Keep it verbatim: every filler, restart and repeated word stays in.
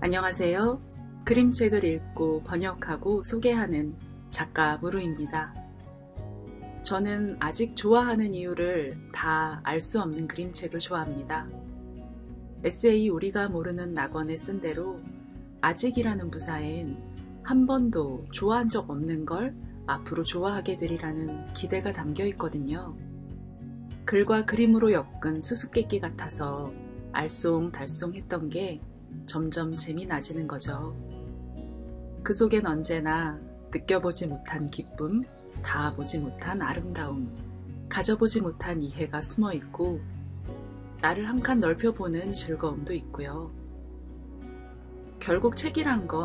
안녕하세요. 그림책을 읽고 번역하고 소개하는 작가 무루입니다. 저는 아직 좋아하는 이유를 다 알 수 없는 그림책을 좋아합니다. 에세이 우리가 모르는 낙원에 쓴 대로 아직이라는 부사엔 한 번도 좋아한 적 없는 걸 앞으로 좋아하게 되리라는 기대가 담겨 있거든요. 글과 그림으로 엮은 수수께끼 같아서 알쏭달쏭했던 게 점점 재미 나지는 거죠. 그 속엔 언제나 느껴보지 못한 기쁨, 닿아보지 못한 아름다움, 가져보지 못한 이해가 숨어 있고 나를 한 칸 넓혀보는 즐거움도 있고요. 결국 책이란 건